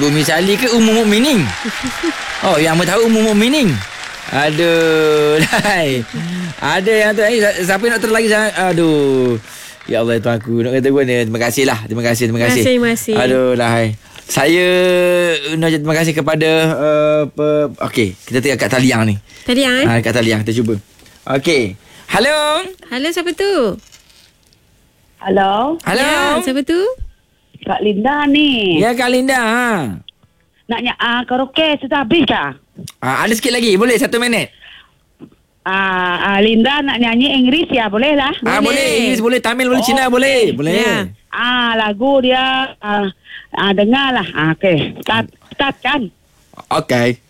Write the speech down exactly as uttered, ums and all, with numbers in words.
Umi Sali ke Ummu Mukminin? Oh, yang tahu Ummu Mukminin. Aduh, hai. Ada yang tu, eh, siapa nak terlagi sangat? Aduh. Ya Allah, itu aku nak kata mana. Terima kasih lah. Terima kasih, terima kasih. Terima kasih, terima kasih. Aduh, lah hai. Saya nak terima kasih kepada uh, pe, okey, kita tengok kat taliang ni. Taliang eh? Ha, kat taliang kita cuba. Okey. Halo. Halo, siapa tu? Halo. Halo. Ya, siapa tu? Kak Linda ni. Ya, Kak Linda. Ha. Nak nyak uh, karaoke sudah habis kah? Ha, ada sikit lagi. Boleh satu minit. Ah, uh, uh, Linda nak nyanyi Inggeris ya, boleh lah. Ah, boleh. boleh. Inggeris boleh, Tamil boleh, oh, Cina boleh. Boleh. Ya. Ah, lagu dia ah uh, uh, dengarlah. Ah, okey. Start start kan. Okey.